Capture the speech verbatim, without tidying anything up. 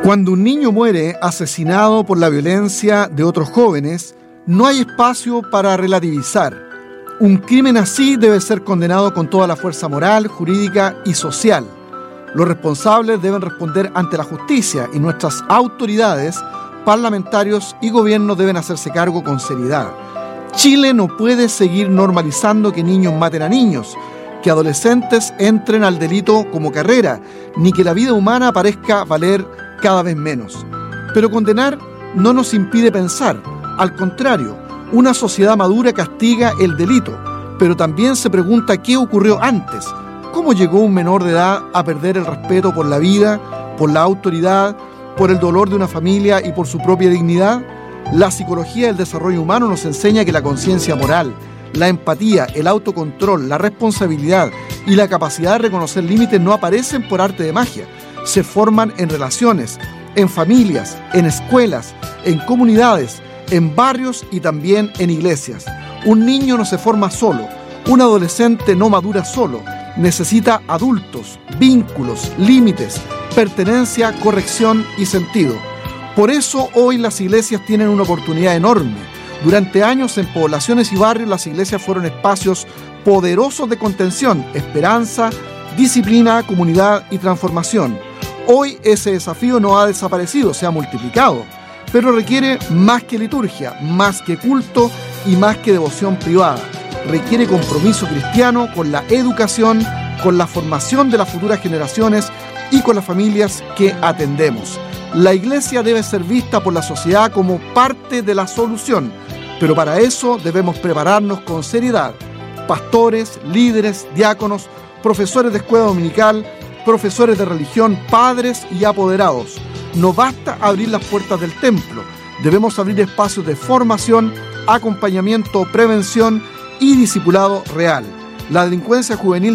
Cuando un niño muere asesinado por la violencia de otros jóvenes, no hay espacio para relativizar. Un crimen así debe ser condenado con toda la fuerza moral, jurídica y social. Los responsables deben responder ante la justicia y nuestras autoridades, parlamentarios y gobiernos deben hacerse cargo con seriedad. Chile no puede seguir normalizando que niños maten a niños, que adolescentes entren al delito como carrera, ni que la vida humana parezca valer cada vez menos. Pero condenar no nos impide pensar. Al contrario, una sociedad madura castiga el delito, pero también se pregunta qué ocurrió antes. ¿Cómo llegó un menor de edad a perder el respeto por la vida, por la autoridad, por el dolor de una familia y por su propia dignidad? La psicología del desarrollo humano nos enseña que la conciencia moral, la empatía, el autocontrol, la responsabilidad y la capacidad de reconocer límites no aparecen por arte de magia. Se forman en relaciones, en familias, en escuelas, en comunidades, en barrios y también en iglesias. Un niño no se forma solo, un adolescente no madura solo, necesita adultos, vínculos, límites, pertenencia, corrección y sentido. Por eso hoy las iglesias tienen una oportunidad enorme. Durante años en poblaciones y barrios las iglesias fueron espacios poderosos de contención, esperanza, disciplina, comunidad y transformación. Hoy ese desafío no ha desaparecido, se ha multiplicado, pero requiere más que liturgia, más que culto y más que devoción privada. Requiere compromiso cristiano con la educación, con la formación de las futuras generaciones y con las familias que atendemos. La iglesia debe ser vista por la sociedad como parte de la solución, pero para eso debemos prepararnos con seriedad. Pastores, líderes, diáconos, profesores de escuela dominical, profesores de religión, padres y apoderados. No basta abrir las puertas del templo, debemos abrir espacios de formación, acompañamiento, prevención y discipulado real. La delincuencia juvenil